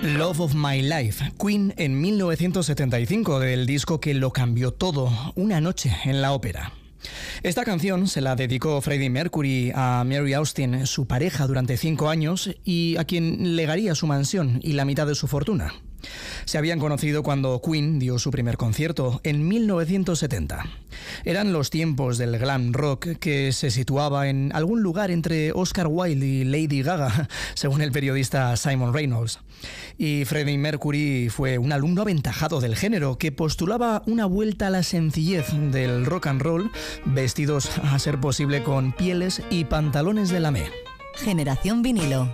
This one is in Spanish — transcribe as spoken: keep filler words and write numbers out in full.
Love of My Life, Queen en mil novecientos setenta y cinco, del disco que lo cambió todo, Una noche en la ópera. Esta canción se la dedicó Freddie Mercury a Mary Austin, su pareja durante cinco años, y a quien legaría su mansión y la mitad de su fortuna. Se habían conocido cuando Queen dio su primer concierto en mil novecientos setenta. Eran los tiempos del glam rock, que se situaba en algún lugar entre Oscar Wilde y Lady Gaga, según el periodista Simon Reynolds. Y Freddie Mercury fue un alumno aventajado del género, que postulaba una vuelta a la sencillez del rock and roll, vestidos a ser posible con pieles y pantalones de lamé. Generación Vinilo.